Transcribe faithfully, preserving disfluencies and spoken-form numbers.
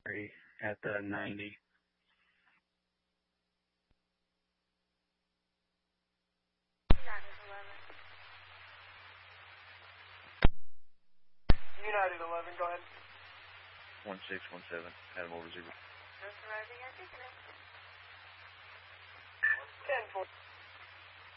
at the ninety. United eleven, go ahead. one six one seven, Adam over zero. ten four.